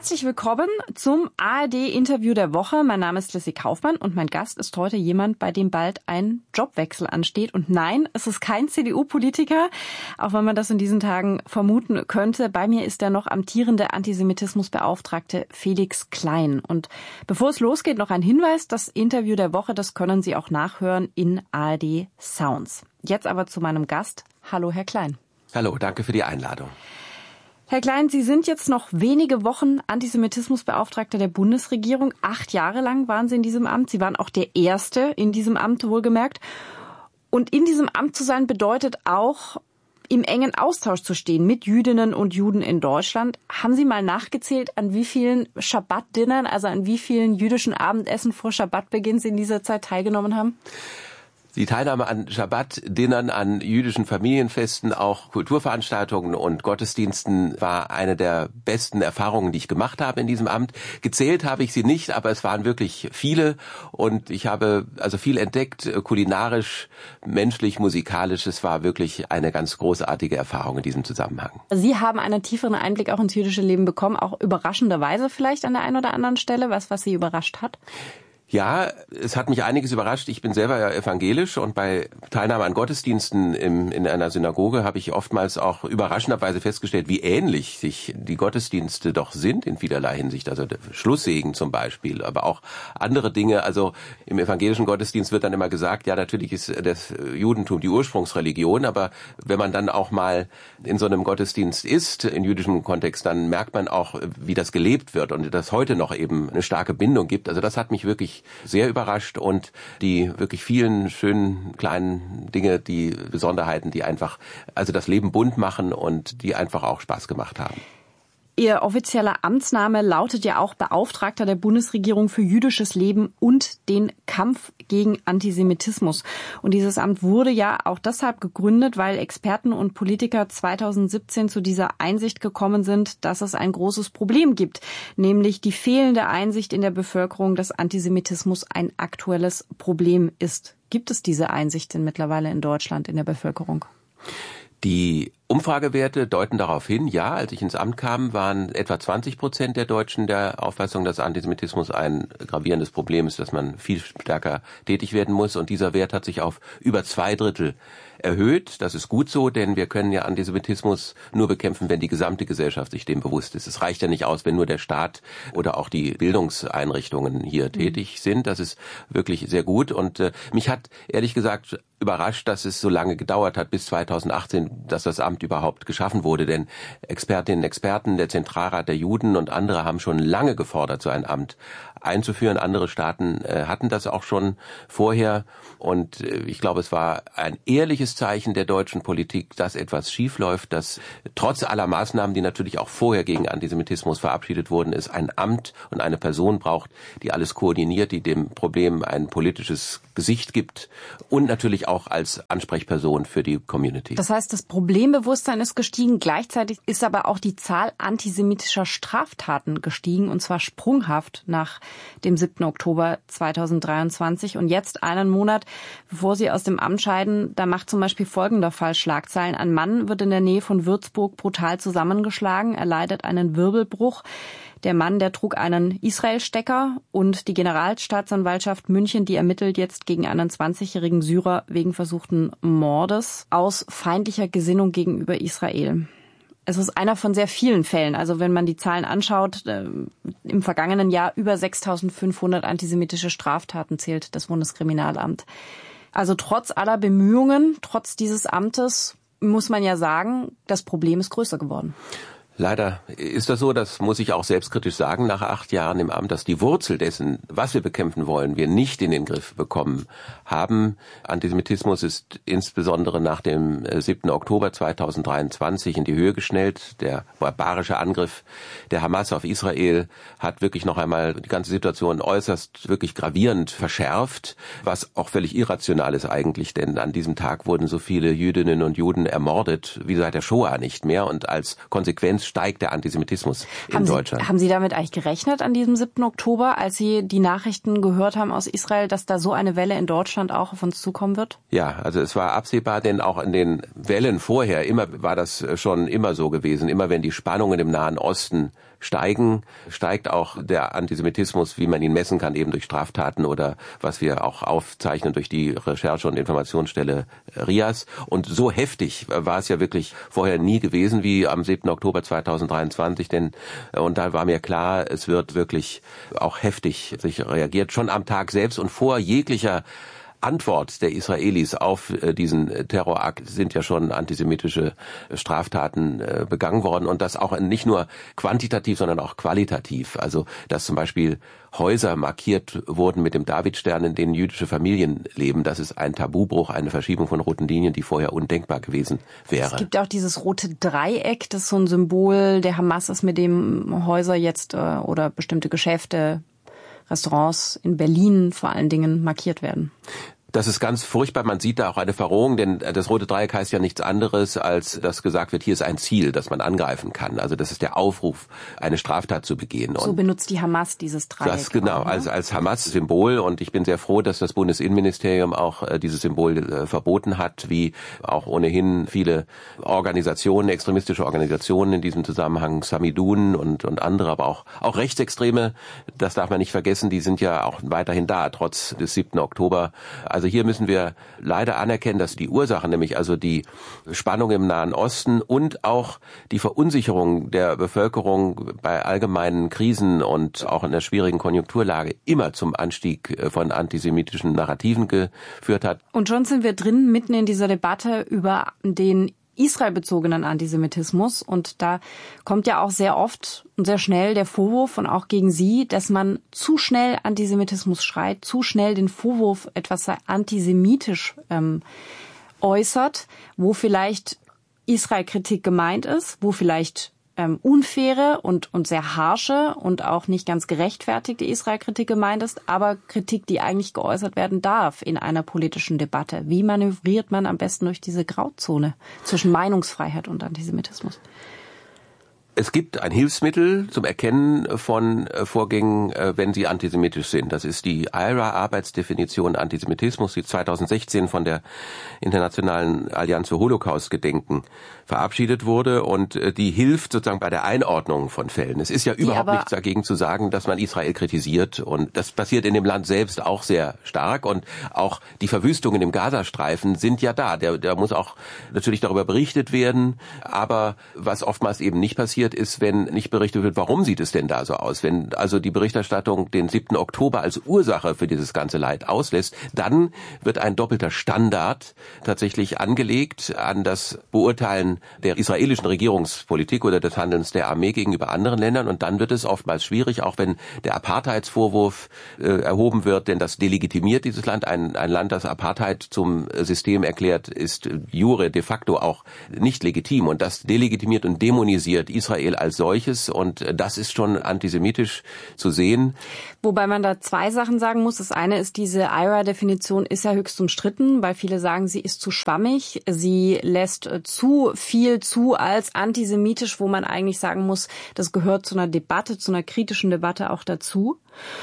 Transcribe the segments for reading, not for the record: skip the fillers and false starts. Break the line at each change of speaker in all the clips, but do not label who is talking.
Herzlich willkommen zum ARD-Interview der Woche. Mein Name ist Lissy Kaufmann und mein Gast ist heute jemand, bei dem bald ein Jobwechsel ansteht. Und nein, es ist kein CDU-Politiker, auch wenn man das in diesen Tagen vermuten könnte. Bei mir ist der noch amtierende Antisemitismusbeauftragte Felix Klein. Und bevor es losgeht, noch ein Hinweis. Das Interview der Woche, das können Sie auch nachhören in ARD Sounds. Jetzt aber zu meinem Gast. Hallo, Herr Klein.
Hallo, danke für die Einladung.
Herr Klein, Sie sind jetzt noch wenige Wochen Antisemitismusbeauftragter der Bundesregierung. 8 Jahre lang waren Sie in diesem Amt. Sie waren auch der Erste in diesem Amt, wohlgemerkt. Und in diesem Amt zu sein bedeutet auch, im engen Austausch zu stehen mit Jüdinnen und Juden in Deutschland. Haben Sie mal nachgezählt, an wie vielen Schabbat-Dinnern, also an wie vielen jüdischen Abendessen vor Schabbatbeginn Sie in dieser Zeit teilgenommen haben?
Die Teilnahme an Schabbat-Dinnern, an jüdischen Familienfesten, auch Kulturveranstaltungen und Gottesdiensten war eine der besten Erfahrungen, die ich gemacht habe in diesem Amt. Gezählt habe ich sie nicht, aber es waren wirklich viele und ich habe also viel entdeckt, kulinarisch, menschlich, musikalisch. Es war wirklich eine ganz großartige Erfahrung in diesem Zusammenhang.
Sie haben einen tieferen Einblick auch ins jüdische Leben bekommen, auch überraschenderweise vielleicht an der einen oder anderen Stelle, was Sie überrascht hat?
Ja, es hat mich einiges überrascht. Ich bin selber ja evangelisch und bei Teilnahme an Gottesdiensten in einer Synagoge habe ich oftmals auch überraschenderweise festgestellt, wie ähnlich sich die Gottesdienste doch sind in vielerlei Hinsicht. Also der Schlusssegen zum Beispiel, aber auch andere Dinge. Also im evangelischen Gottesdienst wird dann immer gesagt, ja, natürlich ist das Judentum die Ursprungsreligion, aber wenn man dann auch mal in so einem Gottesdienst ist, in jüdischem Kontext, dann merkt man auch, wie das gelebt wird und dass heute noch eben eine starke Bindung gibt. Also das hat mich wirklich sehr überrascht und die wirklich vielen schönen kleinen Dinge, die Besonderheiten, die einfach also das Leben bunt machen und die einfach auch Spaß gemacht haben.
Ihr offizieller Amtsname lautet ja auch Beauftragter der Bundesregierung für jüdisches Leben und den Kampf gegen Antisemitismus. Und dieses Amt wurde ja auch deshalb gegründet, weil Experten und Politiker 2017 zu dieser Einsicht gekommen sind, dass es ein großes Problem gibt, nämlich die fehlende Einsicht in der Bevölkerung, dass Antisemitismus ein aktuelles Problem ist. Gibt es diese Einsicht denn mittlerweile in Deutschland in der Bevölkerung?
Die Umfragewerte deuten darauf hin, ja, als ich ins Amt kam, waren etwa 20% der Deutschen der Auffassung, dass Antisemitismus ein gravierendes Problem ist, dass man viel stärker tätig werden muss. Und dieser Wert hat sich auf über 2/3 erhöht. Das ist gut so, denn wir können ja Antisemitismus nur bekämpfen, wenn die gesamte Gesellschaft sich dem bewusst ist. Es reicht ja nicht aus, wenn nur der Staat oder auch die Bildungseinrichtungen hier tätig sind. Das ist wirklich sehr gut. Und mich hat ehrlich gesagt überrascht, dass es so lange gedauert hat, bis 2018, dass das Amt überhaupt geschaffen wurde. Denn Expertinnen und Experten, der Zentralrat der Juden und andere haben schon lange gefordert, so ein Amt einzuführen. Andere Staaten hatten das auch schon vorher. Und ich glaube, es war ein ehrliches Zeichen der deutschen Politik, dass etwas schiefläuft, dass trotz aller Maßnahmen, die natürlich auch vorher gegen Antisemitismus verabschiedet wurden, es ein Amt und eine Person braucht, die alles koordiniert, die dem Problem ein politisches Gesicht gibt und natürlich auch als Ansprechperson für die Community.
Das heißt, das Problembewusstsein ist gestiegen, gleichzeitig ist aber auch die Zahl antisemitischer Straftaten gestiegen, und zwar sprunghaft nach dem 7. Oktober 2023. Und jetzt, einen Monat bevor Sie aus dem Amt scheiden, da macht zum Beispiel folgender Fall Schlagzeilen. Ein Mann wird in der Nähe von Würzburg brutal zusammengeschlagen, er leidet einen Wirbelbruch. Der Mann, der trug einen Israel-Stecker, und die Generalstaatsanwaltschaft München, die ermittelt jetzt gegen einen 20-jährigen Syrer wegen versuchten Mordes aus feindlicher Gesinnung gegenüber Israel. Es ist einer von sehr vielen Fällen. Also wenn man die Zahlen anschaut, im vergangenen Jahr über 6.500 antisemitische Straftaten zählt das Bundeskriminalamt. Also trotz aller Bemühungen, trotz dieses Amtes, muss man ja sagen, das Problem ist größer geworden.
Leider ist das so, das muss ich auch selbstkritisch sagen, nach 8 Jahren im Amt, dass die Wurzel dessen, was wir bekämpfen wollen, wir nicht in den Griff bekommen haben. Antisemitismus ist insbesondere nach dem 7. Oktober 2023 in die Höhe geschnellt. Der barbarische Angriff der Hamas auf Israel hat wirklich noch einmal die ganze Situation äußerst wirklich gravierend verschärft, was auch völlig irrational ist eigentlich, denn an diesem Tag wurden so viele Jüdinnen und Juden ermordet wie seit der Shoah nicht mehr, und als Konsequenz steigt der Antisemitismus in Deutschland.
Haben Sie damit eigentlich gerechnet an diesem 7. Oktober, als Sie die Nachrichten gehört haben aus Israel, dass da so eine Welle in Deutschland auch auf uns zukommen wird?
Ja, also es war absehbar, denn auch in den Wellen vorher war das schon immer so gewesen. Immer wenn die Spannungen im Nahen Osten steigen, steigt auch der Antisemitismus, wie man ihn messen kann, eben durch Straftaten oder was wir auch aufzeichnen durch die Recherche- und Informationsstelle RIAS. Und so heftig war es ja wirklich vorher nie gewesen wie am 7. Oktober 2023, und da war mir klar, es wird wirklich auch heftig sich reagiert, schon am Tag selbst und vor jeglicher Antwort der Israelis auf diesen Terrorakt sind ja schon antisemitische Straftaten begangen worden und das auch nicht nur quantitativ, sondern auch qualitativ. Also, dass zum Beispiel Häuser markiert wurden mit dem Davidstern, in denen jüdische Familien leben, das ist ein Tabubruch, eine Verschiebung von roten Linien, die vorher undenkbar gewesen wäre.
Es gibt auch dieses rote Dreieck, das so ein Symbol der Hamas ist, mit dem Häuser jetzt oder bestimmte Geschäfte, Restaurants in Berlin vor allen Dingen markiert werden.
Das ist ganz furchtbar. Man sieht da auch eine Verrohung, denn das rote Dreieck heißt ja nichts anderes, als dass gesagt wird, hier ist ein Ziel, das man angreifen kann. Also das ist der Aufruf, eine Straftat zu begehen.
So benutzt die Hamas dieses Dreieck.
Das genau, als Hamas-Symbol. Und ich bin sehr froh, dass das Bundesinnenministerium auch dieses Symbol verboten hat, wie auch ohnehin viele Organisationen, extremistische Organisationen in diesem Zusammenhang, Samidun und andere, aber auch Rechtsextreme, das darf man nicht vergessen, die sind ja auch weiterhin da, trotz des 7. Oktober. Also hier müssen wir leider anerkennen, dass die Ursachen, nämlich also die Spannung im Nahen Osten und auch die Verunsicherung der Bevölkerung bei allgemeinen Krisen und auch in der schwierigen Konjunkturlage immer zum Anstieg von antisemitischen Narrativen geführt hat.
Und schon sind wir drin, mitten in dieser Debatte über den israelbezogenen Antisemitismus. Und da kommt ja auch sehr oft und sehr schnell der Vorwurf und auch gegen Sie, dass man zu schnell Antisemitismus schreit, zu schnell den Vorwurf, etwas sei antisemitisch äußert, wo vielleicht Israel-Kritik gemeint ist, wo vielleicht unfaire und sehr harsche und auch nicht ganz gerechtfertigte Israel-Kritik gemeint ist, aber Kritik, die eigentlich geäußert werden darf in einer politischen Debatte. Wie manövriert man am besten durch diese Grauzone zwischen Meinungsfreiheit und Antisemitismus?
Es gibt ein Hilfsmittel zum Erkennen von Vorgängen, wenn sie antisemitisch sind. Das ist die IHRA-Arbeitsdefinition Antisemitismus, die 2016 von der Internationalen Allianz für Holocaust-Gedenken verabschiedet wurde und die hilft sozusagen bei der Einordnung von Fällen. Es ist ja überhaupt nichts dagegen zu sagen, dass man Israel kritisiert und das passiert in dem Land selbst auch sehr stark und auch die Verwüstungen im Gazastreifen sind ja da. Der muss auch natürlich darüber berichtet werden, aber was oftmals eben nicht passiert ist, wenn nicht berichtet wird, warum sieht es denn da so aus? Wenn also die Berichterstattung den 7. Oktober als Ursache für dieses ganze Leid auslässt, dann wird ein doppelter Standard tatsächlich angelegt an das Beurteilen der israelischen Regierungspolitik oder des Handelns der Armee gegenüber anderen Ländern und dann wird es oftmals schwierig, auch wenn der Apartheidsvorwurf erhoben wird, denn das delegitimiert dieses Land. Ein Land, das Apartheid zum System erklärt, ist jure de facto auch nicht legitim und das delegitimiert und dämonisiert Israel als solches und das ist schon antisemitisch zu sehen.
Wobei man da zwei Sachen sagen muss. Das eine ist, diese IHRA-Definition ist ja höchst umstritten, weil viele sagen, sie ist zu schwammig, sie lässt zu viel zu als antisemitisch, wo man eigentlich sagen muss, das gehört zu einer Debatte, zu einer kritischen Debatte auch dazu.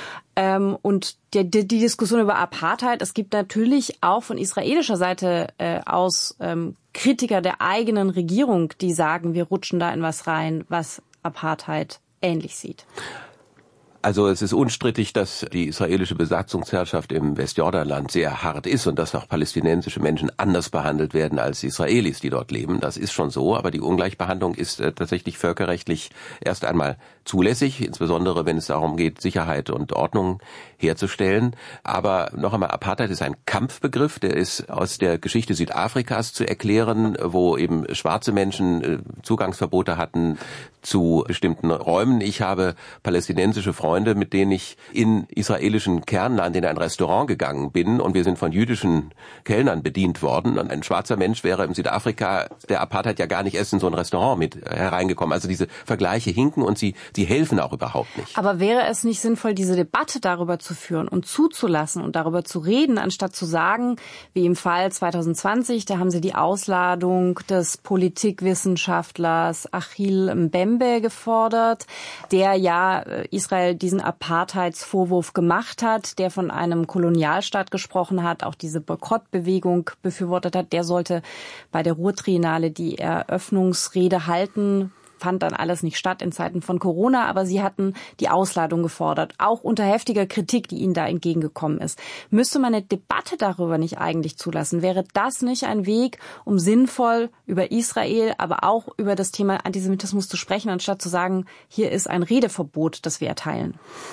Und die Diskussion über Apartheid, es gibt natürlich auch von israelischer Seite aus Kritiker der eigenen Regierung, die sagen, wir rutschen da in was rein, was Apartheid ähnlich sieht.
Also es ist unstrittig, dass die israelische Besatzungsherrschaft im Westjordanland sehr hart ist und dass auch palästinensische Menschen anders behandelt werden als Israelis, die dort leben. Das ist schon so, aber die Ungleichbehandlung ist tatsächlich völkerrechtlich erst einmal zulässig, insbesondere wenn es darum geht, Sicherheit und Ordnung herzustellen. Aber noch einmal, Apartheid ist ein Kampfbegriff, der ist aus der Geschichte Südafrikas zu erklären, wo eben schwarze Menschen Zugangsverbote hatten zu bestimmten Räumen. Ich habe palästinensische Freunde, Freunde, mit denen ich in israelischen Kernland in ein Restaurant gegangen bin und wir sind von jüdischen Kellnern bedient worden. Und ein schwarzer Mensch wäre in Südafrika der Apartheid ja gar nicht erst in so ein Restaurant mit hereingekommen. Also diese Vergleiche hinken und sie helfen auch überhaupt nicht.
Aber wäre es nicht sinnvoll, diese Debatte darüber zu führen und zuzulassen und darüber zu reden, anstatt zu sagen, wie im Fall 2020, da haben sie die Ausladung des Politikwissenschaftlers Achille Mbembe gefordert, der ja Israel diesen Apartheidsvorwurf gemacht hat, der von einem Kolonialstaat gesprochen hat, auch diese Boykottbewegung befürwortet hat. Der sollte bei der Ruhr-Triennale die Eröffnungsrede halten. Fand dann alles nicht statt in Zeiten von Corona, aber sie hatten die Ausladung gefordert, auch unter heftiger Kritik, die ihnen da entgegengekommen ist. Müsste man eine Debatte darüber nicht eigentlich zulassen? Wäre das nicht ein Weg, um sinnvoll über Israel, aber auch über das Thema Antisemitismus zu sprechen, anstatt zu sagen, hier ist ein Redeverbot, das wir erteilen?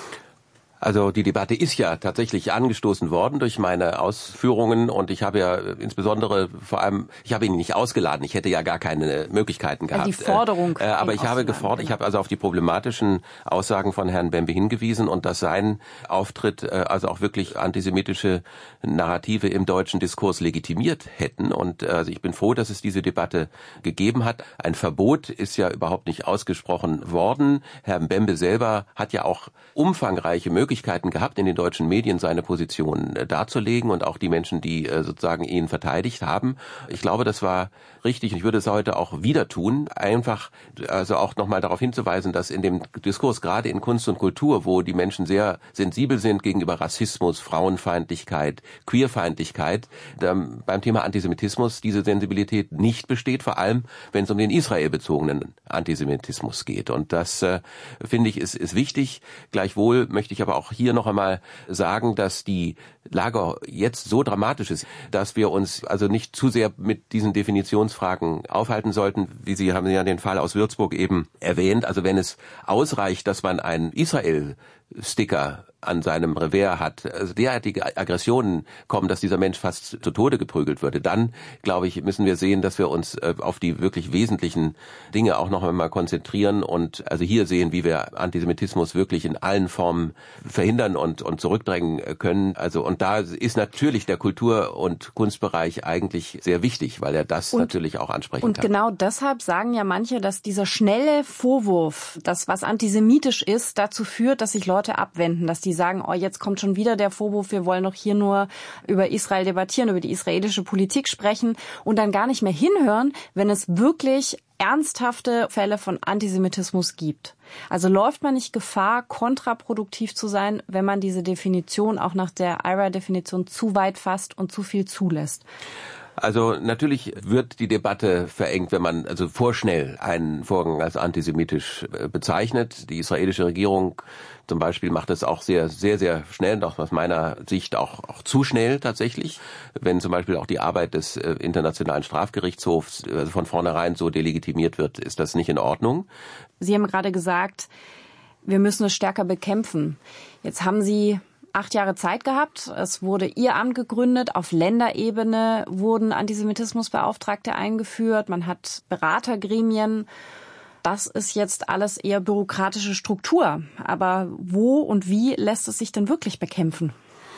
Also die Debatte ist ja tatsächlich angestoßen worden durch meine Ausführungen und ich habe ja insbesondere vor allem, ich habe ihn nicht ausgeladen, ich hätte ja gar keine Möglichkeiten gehabt.
Also die Forderung.
Aber ich habe gefordert, ich habe also auf die problematischen Aussagen von Herrn Mbembe hingewiesen und dass sein Auftritt also auch wirklich antisemitische Narrative im deutschen Diskurs legitimiert hätten. Und also ich bin froh, dass es diese Debatte gegeben hat. Ein Verbot ist ja überhaupt nicht ausgesprochen worden. Herr Mbembe selber hat ja auch umfangreiche Möglichkeiten gehabt, in den deutschen Medien seine Position darzulegen und auch die Menschen, die sozusagen ihn verteidigt haben. Ich glaube, das war richtig und ich würde es heute auch wieder tun. Einfach also auch nochmal darauf hinzuweisen, dass in dem Diskurs, gerade in Kunst und Kultur, wo die Menschen sehr sensibel sind gegenüber Rassismus, Frauenfeindlichkeit, Queerfeindlichkeit, beim Thema Antisemitismus diese Sensibilität nicht besteht, vor allem wenn es um den israelbezogenen Antisemitismus geht. Und das, finde ich, ist wichtig. Gleichwohl möchte ich aber auch hier noch einmal sagen, dass die Lage jetzt so dramatisch ist, dass wir uns also nicht zu sehr mit diesen Definitionsfragen aufhalten sollten. Sie haben ja den Fall aus Würzburg eben erwähnt. Also wenn es ausreicht, dass man einen Israel-Sticker an seinem Revers hat, also derartige Aggressionen kommen, dass dieser Mensch fast zu Tode geprügelt würde, dann, glaube ich, müssen wir sehen, dass wir uns auf die wirklich wesentlichen Dinge auch noch einmal konzentrieren und also hier sehen, wie wir Antisemitismus wirklich in allen Formen verhindern und zurückdrängen können. Also und da ist natürlich der Kultur- und Kunstbereich eigentlich sehr wichtig, weil er das natürlich auch ansprechen kann.
Und genau deshalb sagen ja manche, dass dieser schnelle Vorwurf, das was antisemitisch ist, dazu führt, dass sich Leute abwenden, dass die sagen, oh, jetzt kommt schon wieder der Vorwurf, wir wollen doch hier nur über Israel debattieren, über die israelische Politik sprechen und dann gar nicht mehr hinhören, wenn es wirklich ernsthafte Fälle von Antisemitismus gibt. Also läuft man nicht Gefahr, kontraproduktiv zu sein, wenn man diese Definition auch nach der IHRA-Definition zu weit fasst und zu viel zulässt?
Also natürlich wird die Debatte verengt, wenn man also vorschnell einen Vorgang als antisemitisch bezeichnet. Die israelische Regierung zum Beispiel macht es auch sehr, sehr, sehr schnell, doch aus meiner Sicht auch zu schnell tatsächlich. Wenn zum Beispiel auch die Arbeit des Internationalen Strafgerichtshofs von vornherein so delegitimiert wird, ist das nicht in Ordnung.
Sie haben gerade gesagt, wir müssen es stärker bekämpfen. Jetzt haben Sie 8 Jahre Zeit gehabt. Es wurde Ihr Amt gegründet. Auf Länderebene wurden Antisemitismusbeauftragte eingeführt. Man hat Beratergremien. Das ist jetzt alles eher bürokratische Struktur. Aber wo und wie lässt es sich denn wirklich bekämpfen?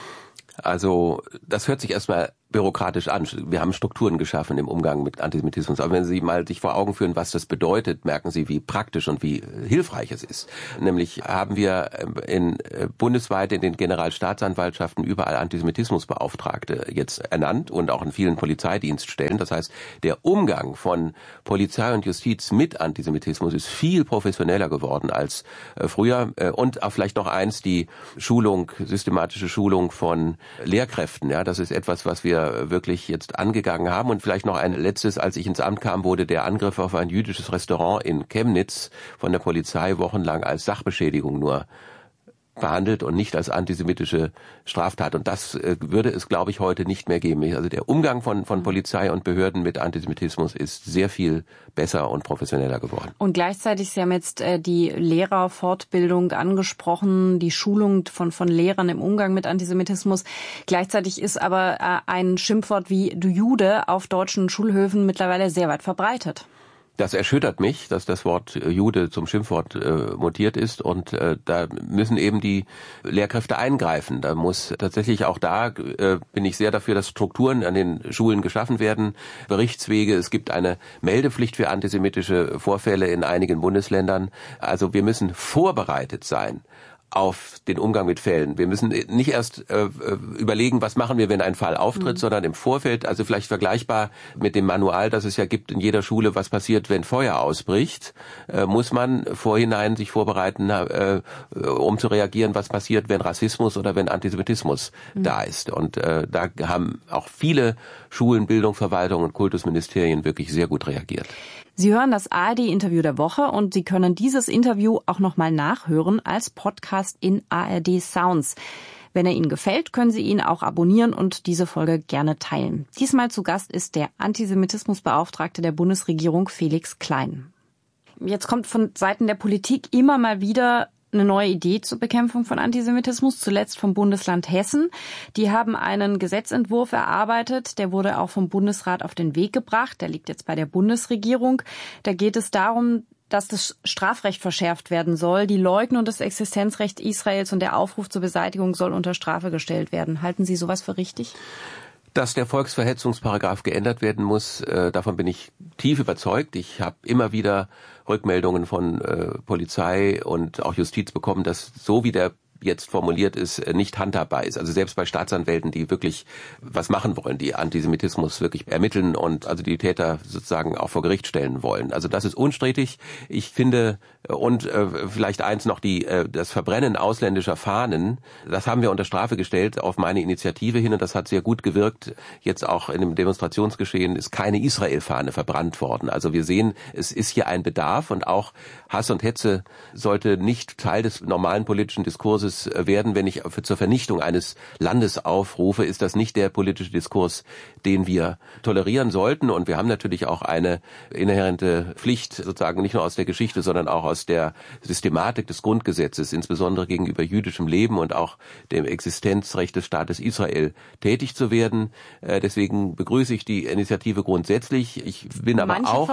Also das hört sich erstmal bürokratisch an. Wir haben Strukturen geschaffen im Umgang mit Antisemitismus. Aber wenn Sie mal sich vor Augen führen, was das bedeutet, merken Sie, wie praktisch und wie hilfreich es ist. Nämlich haben wir bundesweit in den Generalstaatsanwaltschaften überall Antisemitismusbeauftragte jetzt ernannt und auch in vielen Polizeidienststellen. Das heißt, der Umgang von Polizei und Justiz mit Antisemitismus ist viel professioneller geworden als früher. Und auch vielleicht noch eins, die systematische Schulung von Lehrkräften. Ja, das ist etwas, was wir wirklich jetzt angegangen haben. Und vielleicht noch ein letztes, als ich ins Amt kam, wurde der Angriff auf ein jüdisches Restaurant in Chemnitz von der Polizei wochenlang als Sachbeschädigung nur behandelt und nicht als antisemitische Straftat. Und das würde es, glaube ich, heute nicht mehr geben. Also der Umgang von Polizei und Behörden mit Antisemitismus ist sehr viel besser und professioneller geworden.
Und gleichzeitig, Sie haben jetzt die Lehrerfortbildung angesprochen, die Schulung von Lehrern im Umgang mit Antisemitismus. Gleichzeitig ist aber ein Schimpfwort wie du Jude auf deutschen Schulhöfen mittlerweile sehr weit verbreitet.
Das erschüttert mich, dass das Wort Jude zum Schimpfwort mutiert ist und da müssen eben die Lehrkräfte eingreifen. Da muss tatsächlich auch bin ich sehr dafür, dass Strukturen an den Schulen geschaffen werden, Berichtswege. Es gibt eine Meldepflicht für antisemitische Vorfälle in einigen Bundesländern. Also wir müssen vorbereitet sein auf den Umgang mit Fällen. Wir müssen nicht erst überlegen, was machen wir, wenn ein Fall auftritt, sondern im Vorfeld, also vielleicht vergleichbar mit dem Manual, das es ja gibt in jeder Schule, was passiert, wenn Feuer ausbricht, muss man vorhinein sich vorbereiten, um zu reagieren, was passiert, wenn Rassismus oder wenn Antisemitismus da ist. Und da haben auch viele Schulen, Bildung, Verwaltung und Kultusministerien wirklich sehr gut reagiert.
Sie hören das ARD-Interview der Woche und Sie können dieses Interview auch nochmal nachhören als Podcast in ARD Sounds. Wenn er Ihnen gefällt, können Sie ihn auch abonnieren und diese Folge gerne teilen. Diesmal zu Gast ist der Antisemitismusbeauftragte der Bundesregierung Felix Klein. Jetzt kommt von Seiten der Politik immer mal wieder eine neue Idee zur Bekämpfung von Antisemitismus, zuletzt vom Bundesland Hessen. Die haben einen Gesetzentwurf erarbeitet, der wurde auch vom Bundesrat auf den Weg gebracht. Der liegt jetzt bei der Bundesregierung. Da geht es darum, dass das Strafrecht verschärft werden soll. Die Leugnung des Existenzrechts Israels und der Aufruf zur Beseitigung soll unter Strafe gestellt werden. Halten Sie sowas für richtig?
Dass der Volksverhetzungsparagraf geändert werden muss, davon bin ich tief überzeugt. Ich habe immer wieder Rückmeldungen von Polizei und auch Justiz bekommen, dass so wie der jetzt formuliert ist, nicht handhabbar ist. Also selbst bei Staatsanwälten, die wirklich was machen wollen, die Antisemitismus wirklich ermitteln und also die Täter sozusagen auch vor Gericht stellen wollen. Also das ist unstrittig. Ich finde, und vielleicht eins noch, das Verbrennen ausländischer Fahnen, das haben wir unter Strafe gestellt auf meine Initiative hin und das hat sehr gut gewirkt. Jetzt auch in dem Demonstrationsgeschehen ist keine Israel-Fahne verbrannt worden. Also wir sehen, es ist hier ein Bedarf und auch Hass und Hetze sollte nicht Teil des normalen politischen Diskurses werden. Wenn ich zur Vernichtung eines Landes aufrufe, ist das nicht der politische Diskurs, den wir tolerieren sollten. Und wir haben natürlich auch eine inhärente Pflicht, sozusagen nicht nur aus der Geschichte, sondern auch aus der Systematik des Grundgesetzes, insbesondere gegenüber jüdischem Leben und auch dem Existenzrecht des Staates Israel tätig zu werden. Deswegen begrüße ich die Initiative grundsätzlich. Ich bin aber auch,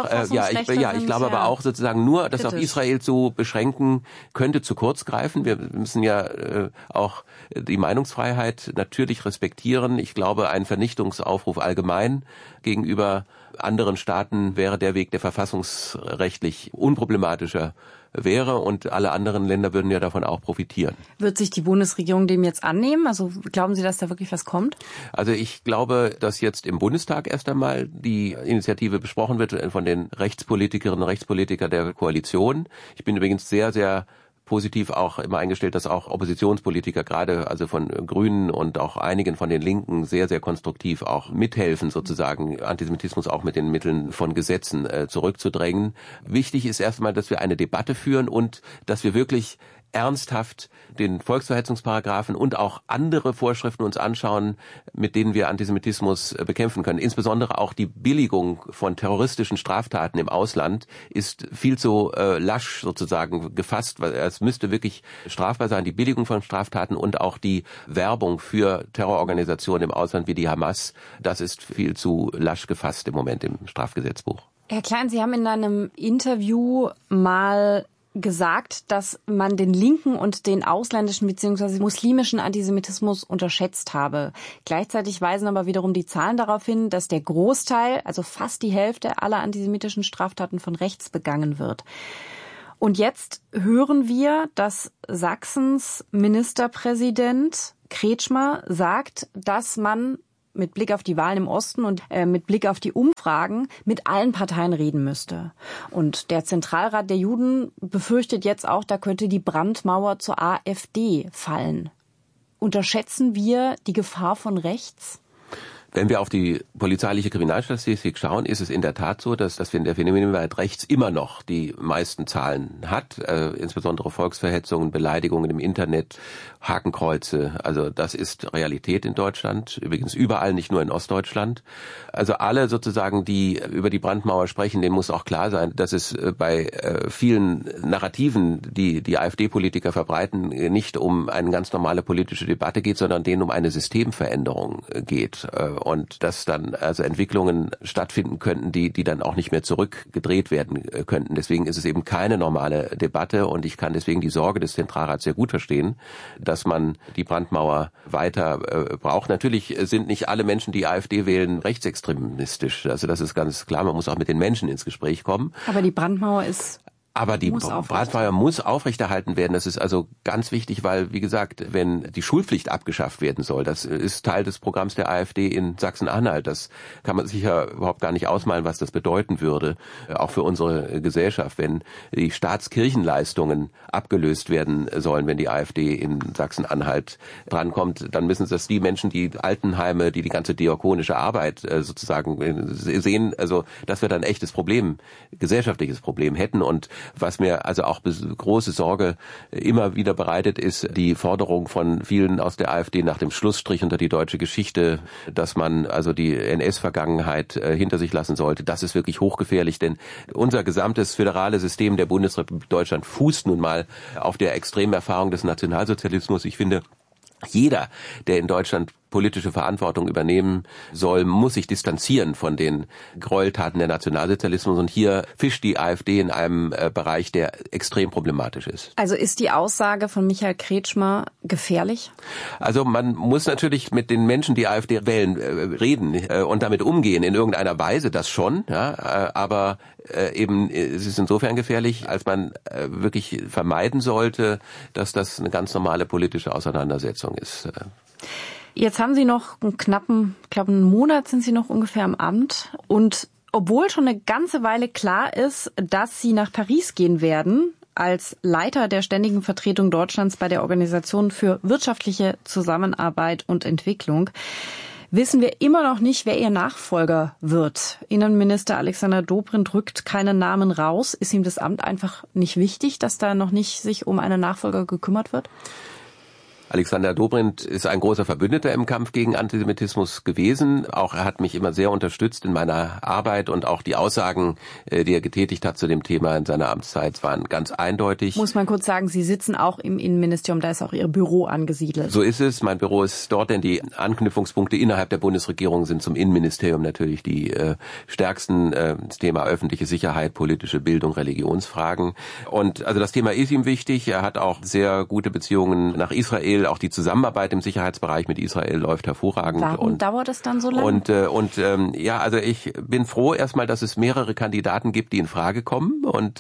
ich glaube aber auch sozusagen nur, das auf Israel zu beschränken, könnte zu kurz greifen. Wir müssen ja auch die Meinungsfreiheit natürlich respektieren. Ich glaube, ein Vernichtungsaufruf allgemein gegenüber anderen Staaten wäre der Weg, der verfassungsrechtlich unproblematischer wäre und alle anderen Länder würden ja davon auch profitieren.
Wird sich die Bundesregierung dem jetzt annehmen? Also glauben Sie, dass da wirklich was kommt?
Also ich glaube, dass jetzt im Bundestag erst einmal die Initiative besprochen wird von den Rechtspolitikerinnen und Rechtspolitikern der Koalition. Ich bin übrigens sehr, sehr positiv auch immer eingestellt, dass auch Oppositionspolitiker gerade also von Grünen und auch einigen von den Linken sehr, sehr konstruktiv auch mithelfen, sozusagen Antisemitismus auch mit den Mitteln von Gesetzen zurückzudrängen. Wichtig ist erstmal, dass wir eine Debatte führen und dass wir wirklich ernsthaft den Volksverhetzungsparagraphen und auch andere Vorschriften uns anschauen, mit denen wir Antisemitismus bekämpfen können. Insbesondere auch die Billigung von terroristischen Straftaten im Ausland ist viel zu lasch sozusagen gefasst. Es müsste wirklich strafbar sein, die Billigung von Straftaten und auch die Werbung für Terrororganisationen im Ausland wie die Hamas. Das ist viel zu lasch gefasst im Moment im Strafgesetzbuch.
Herr Klein, Sie haben in einem Interview mal gesagt, dass man den linken und den ausländischen bzw. muslimischen Antisemitismus unterschätzt habe. Gleichzeitig weisen aber wiederum die Zahlen darauf hin, dass der Großteil, also fast die Hälfte aller antisemitischen Straftaten von rechts begangen wird. Und jetzt hören wir, dass Sachsens Ministerpräsident Kretschmer sagt, dass man mit Blick auf die Wahlen im Osten und mit Blick auf die Umfragen mit allen Parteien reden müsste. Und der Zentralrat der Juden befürchtet jetzt auch, da könnte die Brandmauer zur AfD fallen. Unterschätzen wir die Gefahr von rechts?
Wenn wir auf die polizeiliche Kriminalstatistik schauen, ist es in der Tat so, dass der Phänomenwert rechts immer noch die meisten Zahlen hat, insbesondere Volksverhetzungen, Beleidigungen im Internet, Hakenkreuze. Also das ist Realität in Deutschland, übrigens überall, nicht nur in Ostdeutschland. Also alle sozusagen, die über die Brandmauer sprechen, denen muss auch klar sein, dass es bei vielen Narrativen, die AfD-Politiker verbreiten, nicht um eine ganz normale politische Debatte geht, sondern denen um eine Systemveränderung geht. und dass dann also Entwicklungen stattfinden könnten, die dann auch nicht mehr zurückgedreht werden könnten. Deswegen ist es eben keine normale Debatte und ich kann deswegen die Sorge des Zentralrats sehr gut verstehen, dass man die Brandmauer weiter braucht. Natürlich sind nicht alle Menschen, die AfD wählen, rechtsextremistisch. Also das ist ganz klar, man muss auch mit den Menschen ins Gespräch kommen.
Aber die Brandmauer ist...
Aber die Brandmauer muss aufrechterhalten werden. Das ist also ganz wichtig, weil, wie gesagt, wenn die Schulpflicht abgeschafft werden soll, das ist Teil des Programms der AfD in Sachsen-Anhalt. Das kann man sich ja überhaupt gar nicht ausmalen, was das bedeuten würde, auch für unsere Gesellschaft, wenn die Staatskirchenleistungen abgelöst werden sollen, wenn die AfD in Sachsen-Anhalt drankommt. Dann müssen das die Menschen, die Altenheime, die ganze diakonische Arbeit sozusagen sehen. Also das wird ein echtes Problem, gesellschaftliches Problem hätten. Und was mir also auch große Sorge immer wieder bereitet, ist die Forderung von vielen aus der AfD nach dem Schlussstrich unter die deutsche Geschichte, dass man also die NS-Vergangenheit hinter sich lassen sollte. Das ist wirklich hochgefährlich, denn unser gesamtes föderale System der Bundesrepublik Deutschland fußt nun mal auf der extremen Erfahrung des Nationalsozialismus. Ich finde, jeder, der in Deutschland politische Verantwortung übernehmen soll, muss sich distanzieren von den Gräueltaten der Nationalsozialismus. Und hier fischt die AfD in einem Bereich, der extrem problematisch ist.
Also ist die Aussage von Michael Kretschmer gefährlich?
Also man muss natürlich mit den Menschen, die AfD wählen, reden und damit umgehen in irgendeiner Weise, das schon. Ja, aber eben es ist insofern gefährlich, als man wirklich vermeiden sollte, dass das eine ganz normale politische Auseinandersetzung ist.
Jetzt haben Sie noch einen knappen, ich glaube einen Monat sind Sie noch ungefähr im Amt. Und obwohl schon eine ganze Weile klar ist, dass Sie nach Paris gehen werden, als Leiter der Ständigen Vertretung Deutschlands bei der Organisation für wirtschaftliche Zusammenarbeit und Entwicklung, wissen wir immer noch nicht, wer Ihr Nachfolger wird. Innenminister Alexander Dobrindt rückt keinen Namen raus. Ist ihm das Amt einfach nicht wichtig, dass da noch nicht sich um einen Nachfolger gekümmert wird?
Alexander Dobrindt ist ein großer Verbündeter im Kampf gegen Antisemitismus gewesen. Auch er hat mich immer sehr unterstützt in meiner Arbeit und auch die Aussagen, die er getätigt hat zu dem Thema in seiner Amtszeit, waren ganz eindeutig.
Muss man kurz sagen, Sie sitzen auch im Innenministerium, da ist auch Ihr Büro angesiedelt.
So ist es. Mein Büro ist dort, denn die Anknüpfungspunkte innerhalb der Bundesregierung sind zum Innenministerium natürlich die stärksten. Das Thema öffentliche Sicherheit, politische Bildung, Religionsfragen. Und also das Thema ist ihm wichtig. Er hat auch sehr gute Beziehungen nach Israel. Auch die Zusammenarbeit im Sicherheitsbereich mit Israel läuft hervorragend.
Warum dauert es dann so lange?
Ja, also ich bin froh erstmal, dass es mehrere Kandidaten gibt, die in Frage kommen. Und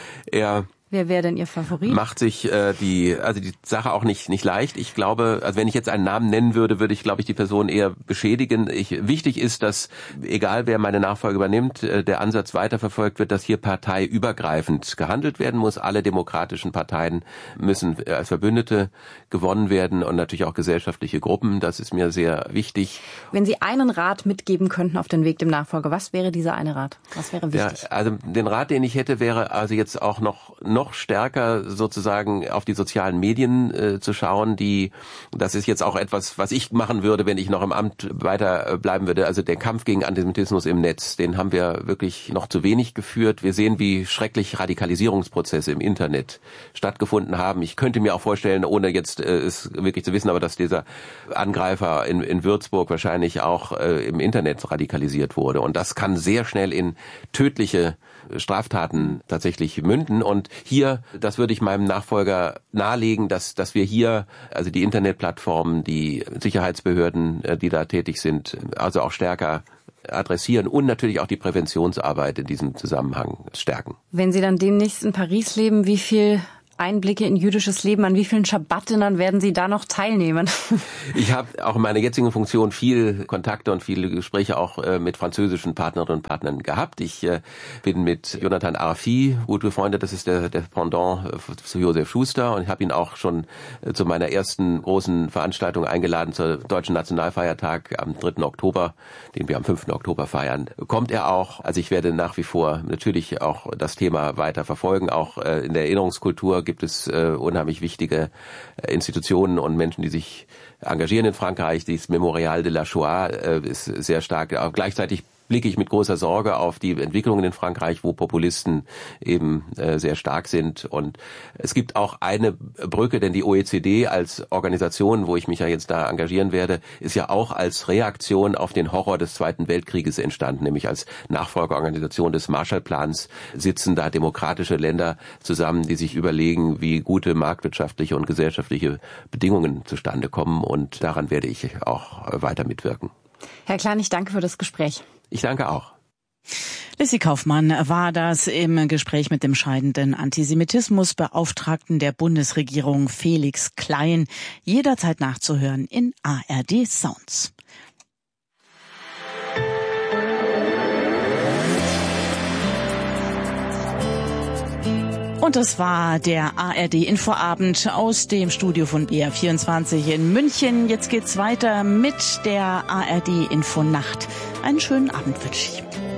wer wäre denn Ihr Favorit?
Macht sich die Sache auch nicht leicht. Ich glaube, also wenn ich jetzt einen Namen nennen würde, würde ich, glaube ich, die Person eher beschädigen. Wichtig ist, dass, egal wer meine Nachfolge übernimmt, der Ansatz weiterverfolgt wird, dass hier parteiübergreifend gehandelt werden muss. Alle demokratischen Parteien müssen als Verbündete gewonnen werden und natürlich auch gesellschaftliche Gruppen. Das ist mir sehr wichtig.
Wenn Sie einen Rat mitgeben könnten auf den Weg dem Nachfolger, was wäre dieser eine Rat? Was wäre wichtig?
Ja, also den Rat, den ich hätte, wäre also jetzt auch noch stärker sozusagen auf die sozialen Medien zu schauen. Das ist jetzt auch etwas, was ich machen würde, wenn ich noch im Amt weiter bleiben würde. Also der Kampf gegen Antisemitismus im Netz, den haben wir wirklich noch zu wenig geführt. Wir sehen, wie schrecklich Radikalisierungsprozesse im Internet stattgefunden haben. Ich könnte mir auch vorstellen, ohne jetzt es wirklich zu wissen, aber dass dieser Angreifer in Würzburg wahrscheinlich auch im Internet radikalisiert wurde. Und das kann sehr schnell in tödliche Straftaten tatsächlich münden. Und hier, das würde ich meinem Nachfolger nahelegen, dass wir hier, also die Internetplattformen, die Sicherheitsbehörden, die da tätig sind, also auch stärker adressieren und natürlich auch die Präventionsarbeit in diesem Zusammenhang stärken.
Wenn Sie dann demnächst in Paris leben, wie viel Einblicke in jüdisches Leben, an wie vielen Schabbatinnen werden Sie da noch teilnehmen? Ich
habe auch in meiner jetzigen Funktion viel Kontakte und viele Gespräche auch mit französischen Partnerinnen und Partnern gehabt. Ich bin mit Jonathan Arfi gut befreundet, das ist der Pendant zu Josef Schuster, und ich habe ihn auch schon zu meiner ersten großen Veranstaltung eingeladen, zur Deutschen Nationalfeiertag am 3. Oktober, den wir am 5. Oktober feiern. Kommt er auch? Also ich werde nach wie vor natürlich auch das Thema weiter verfolgen. Auch in der Erinnerungskultur gibt es unheimlich wichtige Institutionen und Menschen, die sich engagieren in Frankreich. Dieses Memorial de la Shoah ist sehr stark. Aber gleichzeitig blicke ich mit großer Sorge auf die Entwicklungen in Frankreich, wo Populisten eben sehr stark sind. Und es gibt auch eine Brücke, denn die OECD als Organisation, wo ich mich ja jetzt da engagieren werde, ist ja auch als Reaktion auf den Horror des Zweiten Weltkrieges entstanden, nämlich als Nachfolgeorganisation des Marshallplans sitzen da demokratische Länder zusammen, die sich überlegen, wie gute marktwirtschaftliche und gesellschaftliche Bedingungen zustande kommen. Und daran werde ich auch weiter mitwirken.
Herr Klein, ich danke für das Gespräch.
Ich danke auch.
Lissi Kaufmann war das im Gespräch mit dem scheidenden Antisemitismusbeauftragten der Bundesregierung Felix Klein. Jederzeit nachzuhören in ARD Sounds. Und das war der ARD Infoabend aus dem Studio von BR24 in München. Jetzt geht's weiter mit der ARD Infonacht. Einen schönen Abend wünsche ich.